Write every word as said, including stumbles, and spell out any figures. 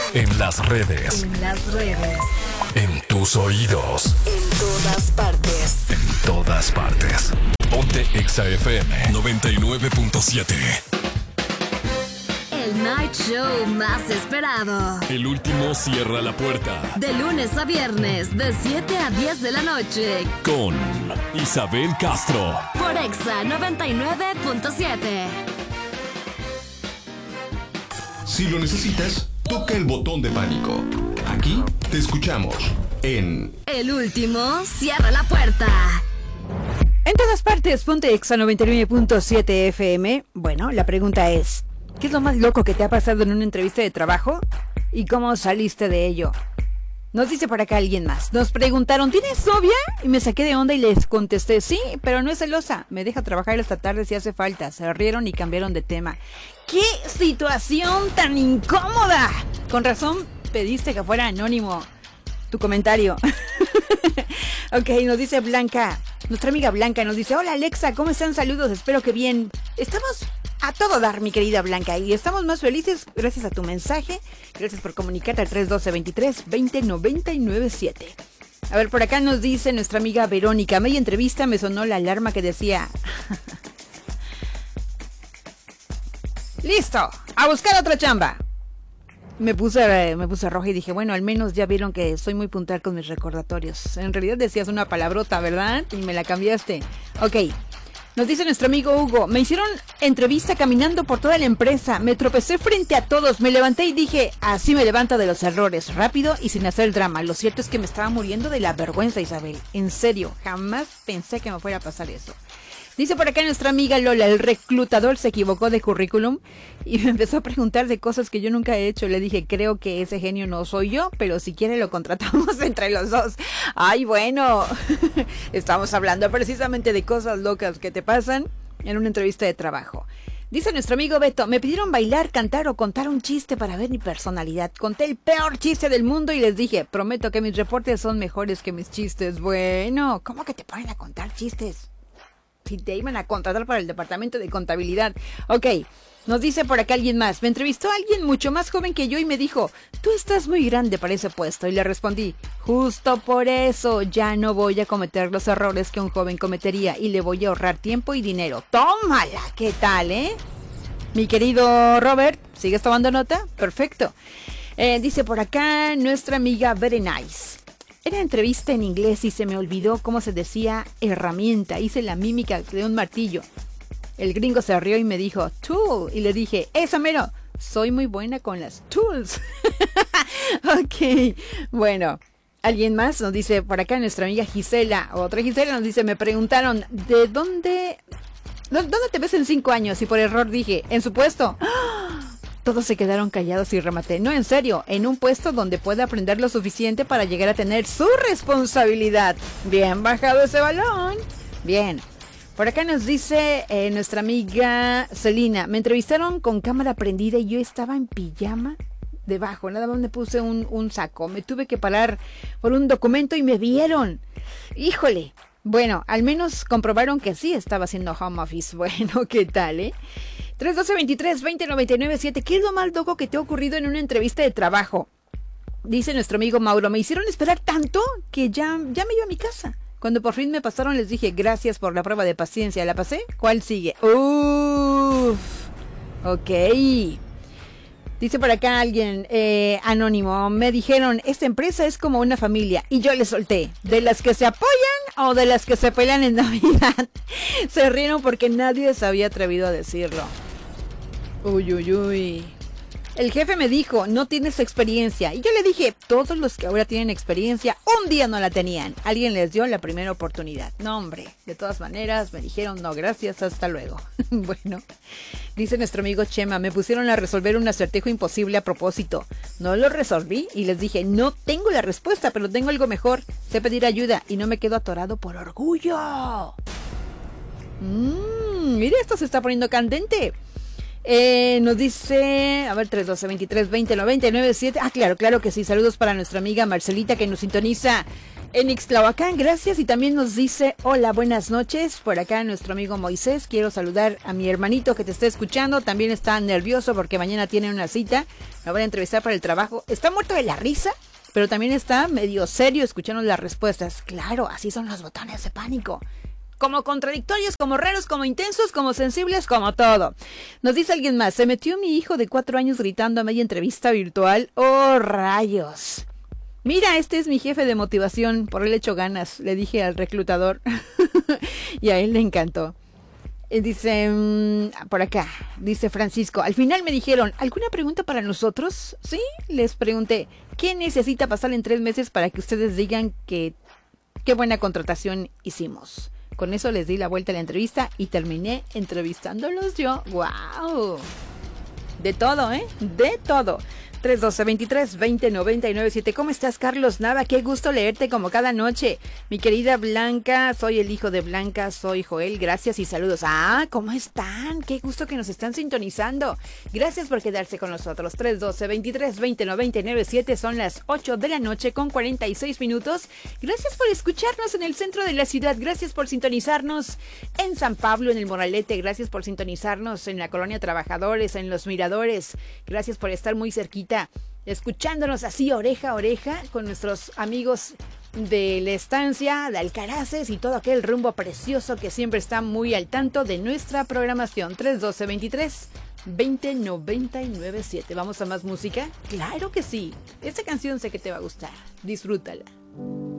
En las redes. En las redes. En tus oídos. En todas partes. En todas partes. Ponte Exa F M noventa y nueve punto siete. El night show más esperado. El último cierra la puerta. De lunes a viernes, de siete a diez de la noche. Con Isabel Castro. Por Exa noventa y nueve punto siete. Si lo necesitas, toca el botón de pánico. Aquí te escuchamos en... El último cierra la puerta. En todas partes, ponte Exa noventa y nueve punto siete F M. Bueno, la pregunta es, ¿qué es lo más loco que te ha pasado en una entrevista de trabajo? ¿Y cómo saliste de ello? Nos dice por acá alguien más. Nos preguntaron, ¿tienes novia? Y me saqué de onda y les contesté, sí, pero no es celosa. Me deja trabajar esta tarde si hace falta. Se rieron y cambiaron de tema. ¡Qué situación tan incómoda! Con razón pediste que fuera anónimo tu comentario. Ok, nos dice Blanca. Nuestra amiga Blanca nos dice, hola Alexa, ¿cómo están? Saludos, espero que bien. Estamos a todo dar, mi querida Blanca, y estamos más felices gracias a tu mensaje. Gracias por comunicarte al tres uno dos, veintitrés, veinte, noventa y nueve siete. A ver, por acá nos dice nuestra amiga Verónica, a media entrevista me sonó la alarma que decía... ¡Listo! ¡A buscar otra chamba! Me puse, me puse roja y dije, bueno, al menos ya vieron que soy muy puntual con mis recordatorios. En realidad decías una palabrota, ¿verdad? Y me la cambiaste. Ok. Nos dice nuestro amigo Hugo, me hicieron entrevista caminando por toda la empresa, me tropecé frente a todos, me levanté y dije, así me levanto de los errores, rápido y sin hacer drama. Lo cierto es que me estaba muriendo de la vergüenza, Isabel. En serio, jamás pensé que me fuera a pasar eso. Dice por acá nuestra amiga Lola, el reclutador se equivocó de currículum y me empezó a preguntar de cosas que yo nunca he hecho. Le dije, creo que ese genio no soy yo, pero si quiere lo contratamos entre los dos. Ay, bueno, estamos hablando precisamente de cosas locas que te pasan en una entrevista de trabajo. Dice nuestro amigo Beto, me pidieron bailar, cantar o contar un chiste para ver mi personalidad. Conté el peor chiste del mundo y les dije, prometo que mis reportes son mejores que mis chistes. Bueno, ¿cómo que te ponen a contar chistes? Si te iban a contratar para el departamento de contabilidad. Ok, nos dice por acá alguien más. Me entrevistó a alguien mucho más joven que yo y me dijo, tú estás muy grande para ese puesto. Y le respondí, justo por eso ya no voy a cometer los errores que un joven cometería y le voy a ahorrar tiempo y dinero. ¡Tómala! ¿Qué tal, eh? Mi querido Robert, ¿sigues tomando nota? Perfecto. Eh, dice por acá nuestra amiga Very Nice. Era entrevista en inglés y se me olvidó cómo se decía herramienta. Hice la mímica de un martillo. El gringo se rió y me dijo, tool. Y le dije, esa mero, soy muy buena con las tools. Ok, bueno. Alguien más nos dice, por acá nuestra amiga Gisela, otra Gisela nos dice, me preguntaron, ¿de dónde, dónde te ves en cinco años? Y por error dije, en su puesto. Todos se quedaron callados y rematé. No, en serio, en un puesto donde pueda aprender lo suficiente para llegar a tener su responsabilidad. Bien bajado ese balón. Bien. Por acá nos dice eh, nuestra amiga Celina. Me entrevistaron con cámara prendida y yo estaba en pijama debajo. Nada más me puse un, un saco. Me tuve que parar por un documento y me vieron. Híjole. Bueno, al menos comprobaron que sí estaba haciendo home office. Bueno, ¿qué tal, eh? tres uno dos, veintitrés, veinte, noventa y nueve siete. ¿Qué es lo más loco que te ha ocurrido en una entrevista de trabajo? Dice nuestro amigo Mauro, me hicieron esperar tanto que ya, ya me iba a mi casa. Cuando por fin me pasaron les dije, gracias por la prueba de paciencia. ¿La pasé? ¿Cuál sigue? Uff. Ok. Dice por acá alguien, eh, anónimo, me dijeron, esta empresa es como una familia. Y yo le solté, ¿de las que se apoyan o de las que se pelean en Navidad? Se rieron porque nadie se había atrevido a decirlo. Uy, uy, uy. El jefe me dijo, no tienes experiencia. Y yo le dije, todos los que ahora tienen experiencia, un día no la tenían. Alguien les dio la primera oportunidad. No, hombre, de todas maneras me dijeron, no, gracias, hasta luego. Bueno, dice nuestro amigo Chema, me pusieron a resolver un acertijo imposible a propósito. No lo resolví y les dije, no tengo la respuesta, pero tengo algo mejor. Sé pedir ayuda y no me quedo atorado por orgullo. Mmm, mire, esto se está poniendo candente. Eh, nos dice, a ver, tres uno dos, veintitrés, veinte, noventa y nueve siete. Ah, claro, claro que sí. Saludos para nuestra amiga Marcelita que nos sintoniza En Ixtlahuacán, gracias. Y también nos dice, hola, buenas noches. Por acá nuestro amigo Moisés. Quiero saludar a mi hermanito que te está escuchando. También está nervioso porque mañana tiene una cita. Me van a entrevistar para el trabajo. Está muerto de la risa, pero también está medio serio escuchando las respuestas. Claro, así son los botones de pánico. Como contradictorios, como raros, como intensos, como sensibles, como todo. Nos dice alguien más, se metió mi hijo de cuatro años gritando a media entrevista virtual. ¡Oh, rayos! Mira, este es mi jefe de motivación, por él hecho ganas, le dije al reclutador. Y a él le encantó. Dice, mmm, por acá, dice Francisco, al final me dijeron, ¿alguna pregunta para nosotros? Sí, les pregunté, ¿qué necesita pasar en tres meses para que ustedes digan que qué buena contratación hicimos? Con eso les di la vuelta a la entrevista y terminé entrevistándolos yo. ¡Wow! De todo, ¿eh? De todo. tres doce, veintitrés, veinte, noventa y nueve, siete. ¿Cómo estás, Carlos Nava? Qué gusto leerte como cada noche. Mi querida Blanca, soy el hijo de Blanca, soy Joel. Gracias y saludos. Ah, ¿cómo están? Qué gusto que nos están sintonizando. Gracias por quedarse con nosotros. tres doce, veintitrés, veinte, noventa y nueve, siete. Son las ocho de la noche con cuarenta y seis minutos. Gracias por escucharnos en el centro de la ciudad. Gracias por sintonizarnos en San Pablo, en el Moralete. Gracias por sintonizarnos en la Colonia Trabajadores, en Los Miradores. Gracias por estar muy cerquita, escuchándonos así oreja a oreja con nuestros amigos de la estancia, de Alcaraces y todo aquel rumbo precioso que siempre está muy al tanto de nuestra programación. tres doce, veintitrés, veinte, noventa y nueve, siete. ¿Vamos a más música? ¡Claro que sí! Esta canción sé que te va a gustar. Disfrútala.